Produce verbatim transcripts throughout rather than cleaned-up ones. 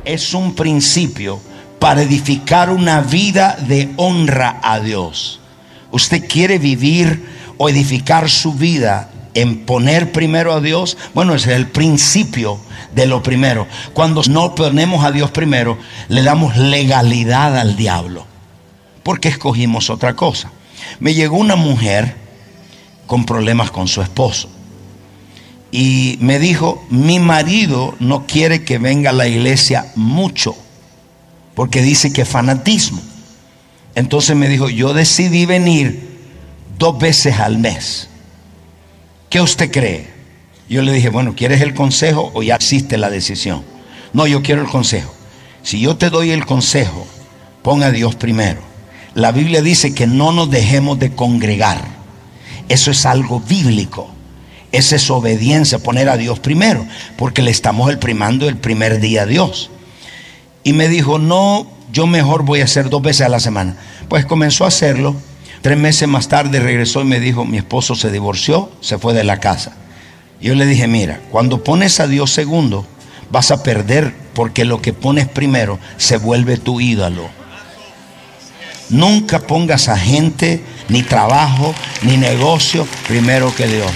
es un principio para edificar una vida de honra a Dios. Usted quiere vivir o edificar su vida en poner primero a Dios. Bueno, ese es el principio de lo primero. Cuando no ponemos a Dios primero, le damos legalidad al diablo, porque escogimos otra cosa. Me llegó una mujer con problemas con su esposo y me dijo: mi marido no quiere que venga a la iglesia mucho porque dice que es fanatismo. Entonces me dijo: yo decidí venir dos veces al mes. ¿Qué usted cree? Yo le dije: bueno, ¿quieres el consejo o ya existe la decisión? No, yo quiero el consejo. Si yo te doy el consejo, pon a Dios primero. La Biblia dice que no nos dejemos de congregar. Eso es algo bíblico. Esa es obediencia, poner a Dios primero, porque le estamos primando el primer día a Dios. Y me dijo: no, yo mejor voy a hacer dos veces a la semana. Pues comenzó a hacerlo. Tres meses más tarde regresó y me dijo: mi esposo se divorció, se fue de la casa. Yo le dije: mira, cuando pones a Dios segundo, vas a perder, porque lo que pones primero se vuelve tu ídolo. Nunca pongas a gente, ni trabajo, ni negocio primero que Dios.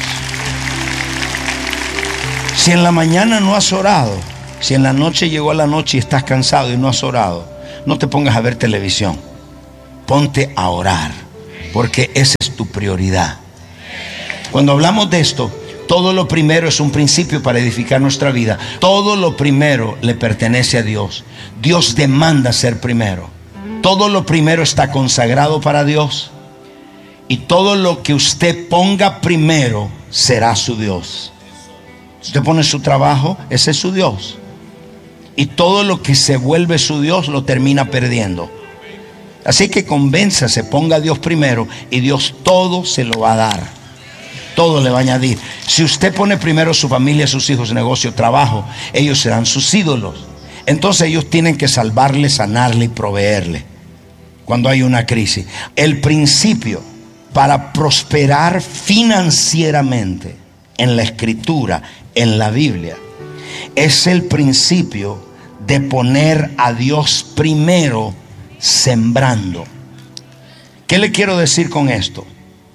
Si en la mañana no has orado, si en la noche llegó a la noche y estás cansado y no has orado, no te pongas a ver televisión. Ponte a orar, porque esa es tu prioridad. Cuando hablamos de esto, todo lo primero es un principio para edificar nuestra vida. Todo lo primero le pertenece a Dios. Dios demanda ser primero. Todo lo primero está consagrado para Dios. Y todo lo que usted ponga primero será su Dios. Si usted pone su trabajo, ese es su Dios. Y todo lo que se vuelve su Dios lo termina perdiendo. Así que convénzase, ponga a Dios primero y Dios todo se lo va a dar. Todo le va a añadir. Si usted pone primero su familia, sus hijos, negocio, trabajo, ellos serán sus ídolos. Entonces ellos tienen que salvarle, sanarle y proveerle cuando hay una crisis. El principio para prosperar financieramente en la Escritura, en la Biblia, es el principio de poner a Dios primero sembrando. ¿Qué le quiero decir con esto?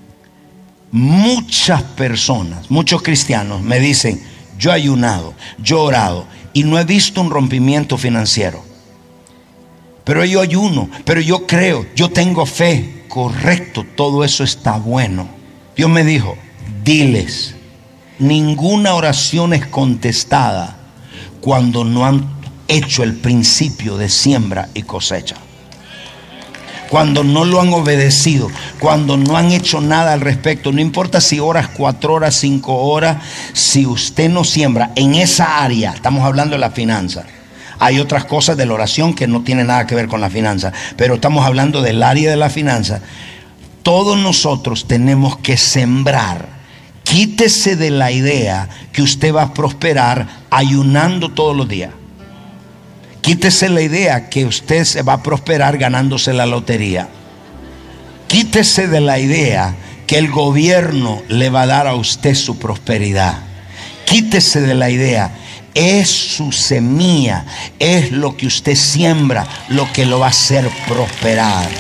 Muchas personas, muchos cristianos me dicen: yo he ayunado, yo he orado y no he visto un rompimiento financiero. Pero yo ayuno, pero yo creo, yo tengo fe. Correcto, todo eso está bueno. Dios me dijo: diles, ninguna oración es contestada cuando no han hecho el principio de siembra y cosecha. Cuando no lo han obedecido, cuando no han hecho nada al respecto. No importa si oras cuatro horas, cinco horas, si usted no siembra en esa área. Estamos hablando de la finanza. Hay otras cosas de la oración que no tienen nada que ver con la finanza, pero estamos hablando del área de la finanza. Todos nosotros tenemos que sembrar. Quítese de la idea que usted va a prosperar ayunando todos los días. Quítese la idea que usted se va a prosperar ganándose la lotería. Quítese de la idea que el gobierno le va a dar a usted su prosperidad. Quítese de la idea. Es su semilla, es lo que usted siembra lo que lo va a hacer prosperar.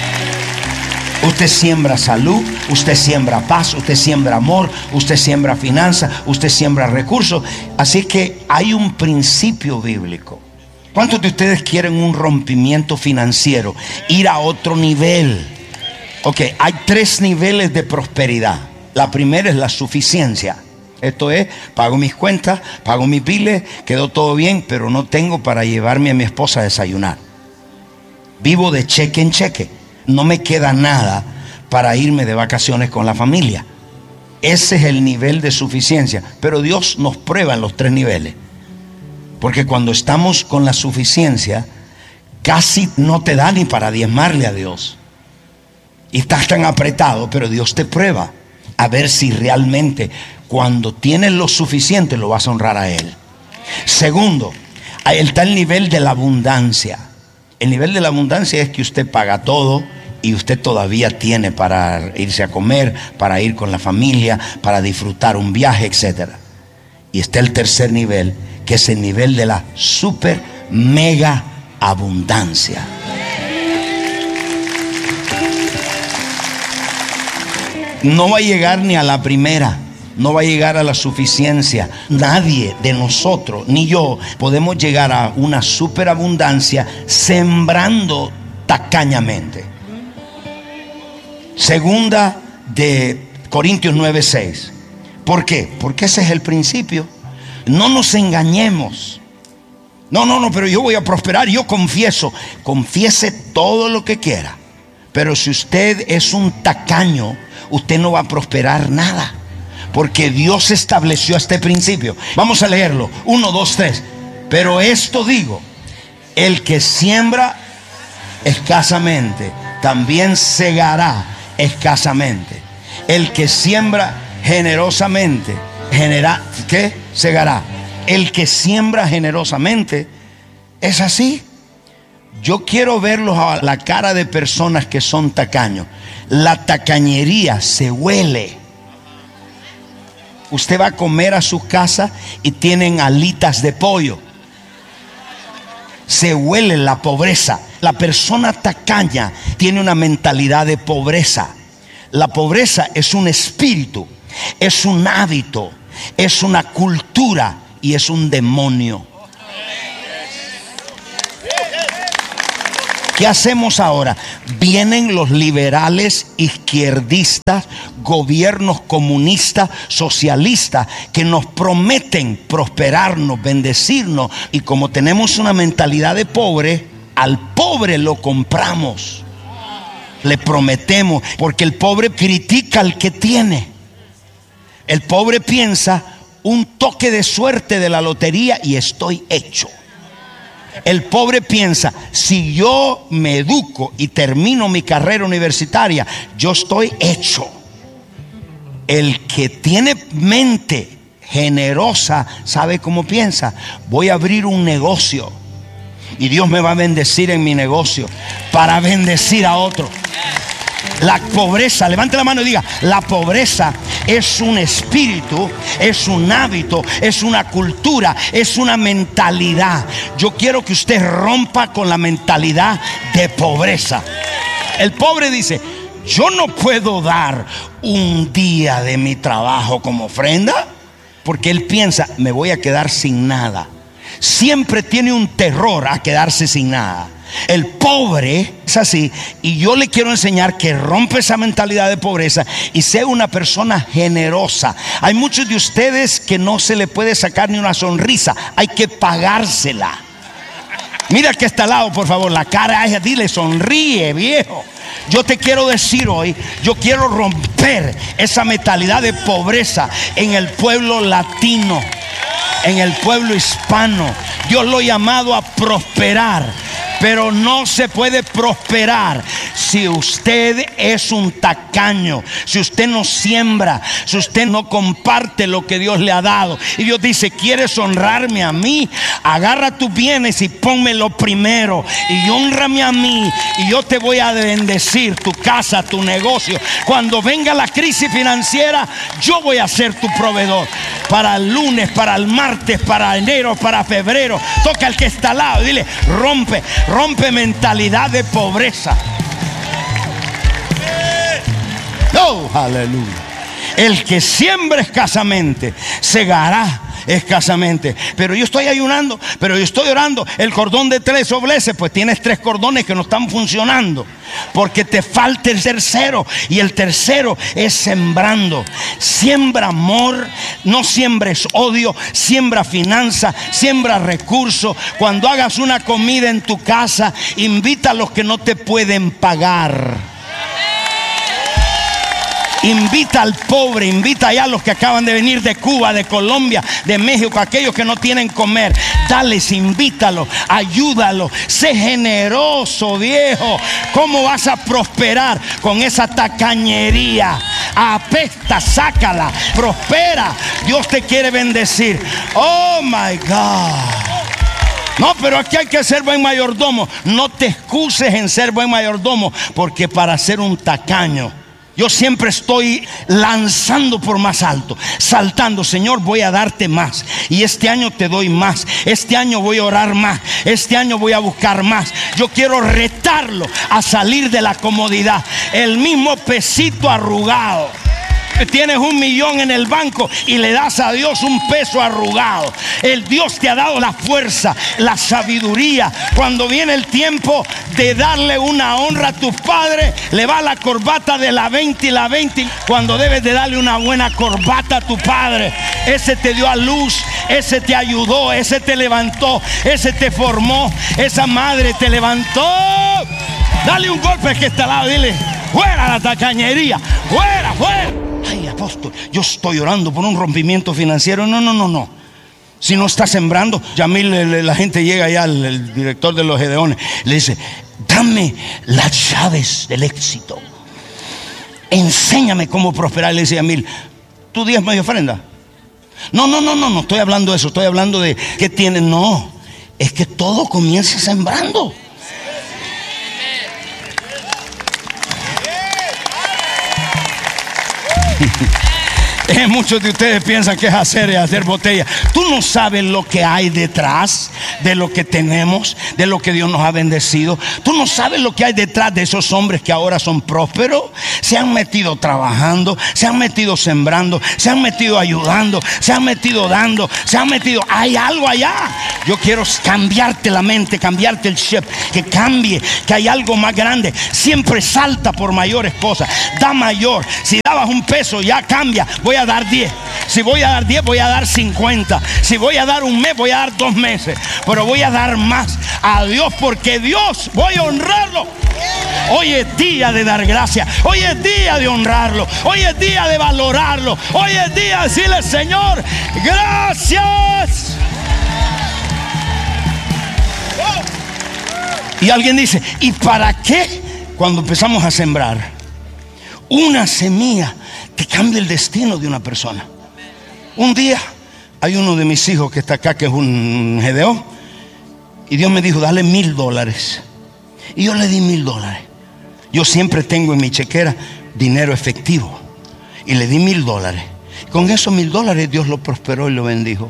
Usted siembra salud, usted siembra paz, usted siembra amor, usted siembra finanzas, usted siembra recursos. Así que hay un principio bíblico. ¿Cuántos de ustedes quieren un rompimiento financiero? Ir a otro nivel. Ok, hay tres niveles de prosperidad. La primera es la suficiencia. Esto es, pago mis cuentas, pago mis biles, quedó todo bien, pero no tengo para llevarme a mi esposa a desayunar. Vivo de cheque en cheque. No me queda nada para irme de vacaciones con la familia. Ese es el nivel de suficiencia. Pero Dios nos prueba en los tres niveles. Porque cuando estamos con la suficiencia, casi no te da ni para diezmarle a Dios. Y estás tan apretado, pero Dios te prueba a ver si realmente cuando tienes lo suficiente lo vas a honrar a Él. Segundo, ahí está el nivel de la abundancia. El nivel de la abundancia es que usted paga todo y usted todavía tiene para irse a comer, para ir con la familia, para disfrutar un viaje, etcétera. Y está el tercer nivel, que es el nivel de la super mega abundancia. No va a llegar ni a la primera, no va a llegar a la suficiencia. Nadie de nosotros, ni yo, podemos llegar a una superabundancia sembrando tacañamente. Segunda de Corintios nueve seis. ¿Por qué? Porque ese es el principio. No nos engañemos. No, no, no, pero yo voy a prosperar, yo confieso. Confiese todo lo que quiera. Pero si usted es un tacaño, usted no va a prosperar nada. Porque Dios estableció este principio. Vamos a leerlo. Uno, dos, tres. Pero esto digo: el que siembra escasamente, también segará escasamente. El que siembra generosamente, genera, ¿qué? Segará. El que siembra generosamente, es así. Yo quiero verlos a la cara de personas que son tacaños. La tacañería se huele. Usted va a comer a su casa y tienen alitas de pollo. Se huele la pobreza. La persona tacaña tiene una mentalidad de pobreza. La pobreza es un espíritu, es un hábito, es una cultura y es un demonio. ¿Qué hacemos ahora? Vienen los liberales, izquierdistas, gobiernos comunistas, socialistas, que nos prometen prosperarnos, bendecirnos. Y como tenemos una mentalidad de pobre, al pobre lo compramos. Le prometemos, porque el pobre critica al que tiene. El pobre piensa: un toque de suerte de la lotería y estoy hecho. El pobre piensa: si yo me educo y termino mi carrera universitaria, yo estoy hecho. El que tiene mente generosa sabe cómo piensa: voy a abrir un negocio y Dios me va a bendecir en mi negocio para bendecir a otro. La pobreza, levante la mano y diga: la pobreza es un espíritu, es un hábito, es una cultura, es una mentalidad. Yo quiero que usted rompa con la mentalidad de pobreza. El pobre dice: yo no puedo dar un día de mi trabajo como ofrenda, porque él piensa: me voy a quedar sin nada. Siempre tiene un terror a quedarse sin nada. El pobre es así, y yo le quiero enseñar que rompe esa mentalidad de pobreza y sea una persona generosa. Hay muchos de ustedes que no se le puede sacar ni una sonrisa, hay que pagársela. Mira que está al lado, por favor, la cara a ella, dile: sonríe, viejo. Yo te quiero decir hoy, yo quiero romper esa mentalidad de pobreza en el pueblo latino, en el pueblo hispano. Dios lo ha llamado a prosperar, pero no se puede prosperar si usted es un tacaño, si usted no siembra, si usted no comparte lo que Dios le ha dado. Y Dios dice: ¿quieres honrarme a mí? Agarra tus bienes y pónmelo primero, y honrame a mí, y yo te voy a bendecir tu casa, tu negocio. Cuando venga la crisis financiera, yo voy a ser tu proveedor. Para el lunes, para el martes, para enero, para febrero. Toca al que está al lado y dile: rompe, rompe mentalidad de pobreza. Oh, aleluya. El que siembra escasamente, segará escasamente. Pero yo estoy ayunando, pero yo estoy orando. El cordón de tres dobleces, pues tienes tres cordones que no están funcionando, porque te falta el tercero. Y el tercero es sembrando. Siembra amor, no siembres odio. Siembra finanza, siembra recursos. Cuando hagas una comida en tu casa, invita a los que no te pueden pagar. Invita al pobre, invita allá a los que acaban de venir de Cuba, de Colombia, de México, aquellos que no tienen comer. Dales, invítalos, ayúdalos. Sé generoso, viejo. ¿Cómo vas a prosperar con esa tacañería? Apesta, sácala, prospera. Dios te quiere bendecir. Oh my God. No, pero aquí hay que ser buen mayordomo. No te excuses en ser buen mayordomo, porque para ser un tacaño Yo siempre estoy lanzando por más alto, saltando. Señor, voy a darte más. Y este año te doy más. Este año voy a orar más. Este año voy a buscar más. Yo quiero retarlo a salir de la comodidad. El mismo pesito arrugado. Tienes un millón en el banco y le das a Dios un peso arrugado. El Dios te ha dado la fuerza, la sabiduría. Cuando viene el tiempo de darle una honra a tus padres, le va la corbata de la veinte y la veinte. Cuando debes de darle una buena corbata a tu padre, ese te dio a luz, ese te ayudó, ese te levantó, ese te formó, esa madre te levantó. Dale un golpe al que está al lado, dile: fuera la tacañería, fuera, fuera. Ay, apóstol, yo estoy orando por un rompimiento financiero. No, no, no, no. Si no está sembrando, Yamil, la gente llega allá, el, el director de los Gedeones, le dice: dame las llaves del éxito. Enséñame cómo prosperar. Le dice Yamil: ¿tú diezmas y ofrenda? No, no, no, no, no estoy hablando de eso. Estoy hablando de que tienen. No, es que todo comienza sembrando. Eh, muchos de ustedes piensan que es hacer, es hacer botella. Tú no sabes lo que hay detrás de lo que tenemos, de lo que Dios nos ha bendecido. Tú no sabes lo que hay detrás de esos hombres que ahora son prósperos. Se han metido trabajando, se han metido sembrando, se han metido ayudando, se han metido dando, se han metido. Hay algo allá. Yo quiero cambiarte la mente, cambiarte el chip, que cambie, que hay algo más grande. Siempre salta por mayores cosas. Da mayor. Si dabas un peso, ya cambia. Voy a dar diez. Si voy a dar diez, voy a dar cincuenta. Si voy a dar un mes, voy a dar dos meses. Pero voy a dar más a Dios, porque Dios, voy a honrarlo. Hoy es día de dar gracias. Hoy es día de honrarlo. Hoy es día de valorarlo. Hoy es día de decirle: Señor, gracias. Y alguien dice: ¿y para qué? Cuando empezamos a sembrar una semilla que cambia el destino de una persona. Un día hay uno de mis hijos que está acá, que es un Gedeón, y Dios me dijo: dale mil dólares. Y yo le di mil dólares. Yo siempre tengo en mi chequera dinero efectivo, y le di mil dólares. Con esos mil dólares Dios lo prosperó y lo bendijo.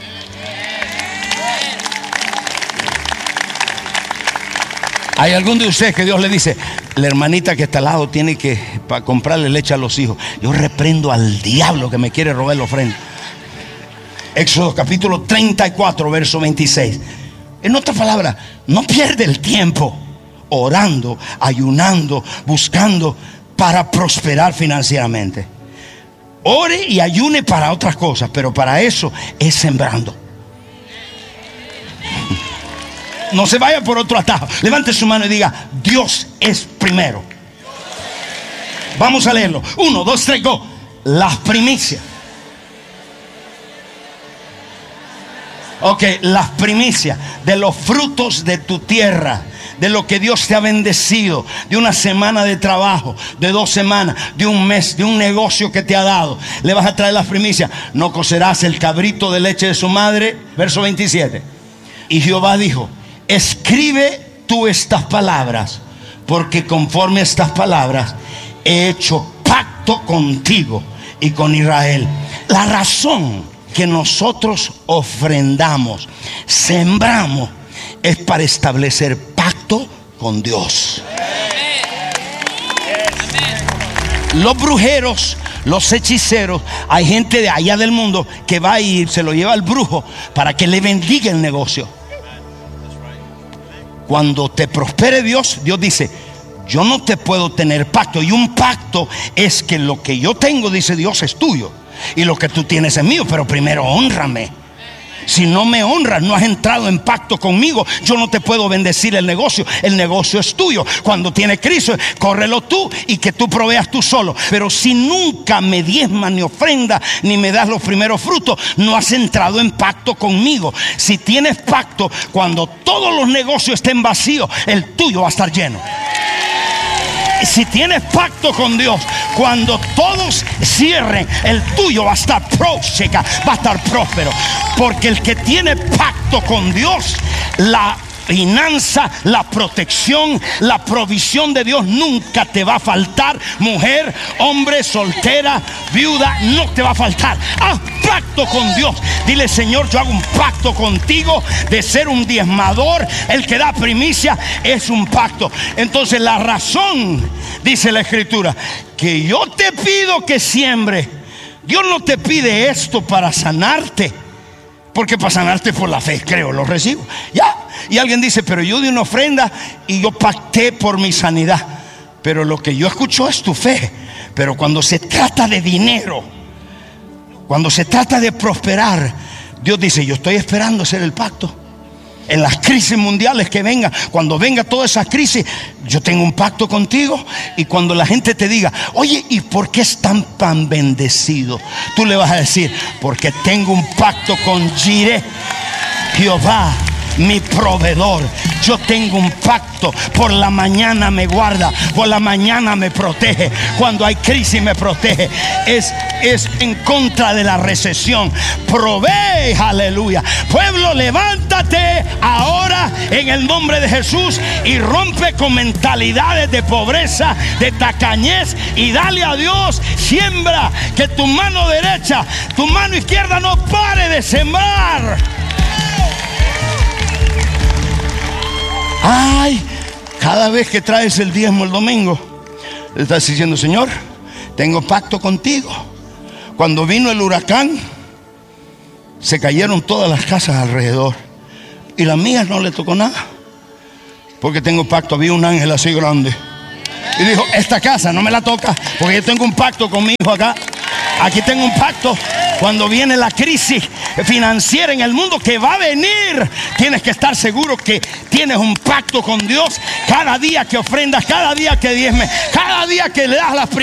Hay algún de ustedes que Dios le dice: la hermanita que está al lado tiene que para comprarle leche a los hijos. Yo reprendo al diablo que me quiere robar la ofrenda. Éxodo capítulo treinta y cuatro, verso veintiséis. En otras palabras, no pierde el tiempo orando, ayunando, buscando para prosperar financieramente. Ore y ayune para otras cosas, pero para eso es sembrando. No se vaya por otro atajo. Levante su mano y diga: Dios es primero. Vamos a leerlo. Uno, dos, tres, go. Las primicias. Ok, las primicias de los frutos de tu tierra, de lo que Dios te ha bendecido, de una semana de trabajo, de dos semanas, de un mes, de un negocio que te ha dado. Le vas a traer las primicias. No cocerás el cabrito de leche de su madre. Verso veintisiete. Y Jehová dijo: escribe tú estas palabras, porque conforme a estas palabras he hecho pacto contigo y con Israel. La razón que nosotros ofrendamos, sembramos, es para establecer pacto con Dios. Los brujeros, los hechiceros, hay gente de allá del mundo que va y se lo lleva al brujo para que le bendiga el negocio. Cuando te prospere Dios, Dios dice: yo no te puedo tener pacto. Y un pacto es que lo que yo tengo, dice Dios, es tuyo, y lo que tú tienes es mío. Pero primero honrame. Si no me honras, no has entrado en pacto conmigo. Yo no te puedo bendecir el negocio. El negocio es tuyo. Cuando tiene crisis, córrelo tú y que tú proveas tú solo. Pero si nunca me diezmas ni ofrenda, ni me das los primeros frutos, no has entrado en pacto conmigo. Si tienes pacto, cuando todos los negocios estén vacíos, el tuyo va a estar lleno. Si tienes pacto con Dios, cuando todos cierren, el tuyo va a estar próspero, va a estar próspero. Porque el que tiene pacto con Dios, la finanza, la protección, la provisión de Dios nunca te va a faltar. Mujer, hombre, soltera, viuda, no te va a faltar. Haz pacto con Dios. Dile: Señor, yo hago un pacto contigo de ser un diezmador. El que da primicia es un pacto. Entonces la razón, dice la Escritura, que yo te pido que siembre. Dios no te pide esto para sanarte, porque para sanarte por la fe, creo, lo recibo. Ya. Y alguien dice: pero yo di una ofrenda y yo pacté por mi sanidad. Pero lo que yo escucho es tu fe. Pero cuando se trata de dinero, cuando se trata de prosperar, Dios dice: yo estoy esperando hacer el pacto. En las crisis mundiales que vengan, cuando venga toda esa crisis, yo tengo un pacto contigo. Y cuando la gente te diga: oye, ¿y por qué es tan, tan bendecido? Tú le vas a decir: porque tengo un pacto con Jireh, Jehová, mi proveedor. Yo tengo un pacto. Por la mañana me guarda, por la mañana me protege. Cuando hay crisis me protege. Es, es en contra de la recesión. Provee, aleluya. Pueblo, levántate ahora en el nombre de Jesús y rompe con mentalidades de pobreza, de tacañez, y dale a Dios. Siembra, que tu mano derecha, tu mano izquierda no pare de sembrar. Ay, cada vez que traes el diezmo el domingo, le estás diciendo: Señor, tengo pacto contigo. Cuando vino el huracán, se cayeron todas las casas alrededor, y las mías no le tocó nada, porque tengo pacto. Había un ángel así grande y dijo: esta casa no me la toca, porque yo tengo un pacto con mi hijo acá. Aquí tengo un pacto. Cuando viene la crisis financiera en el mundo, que va a venir, tienes que estar seguro que tienes un pacto con Dios. Cada día que ofrendas, cada día que diezmes, cada día que le das las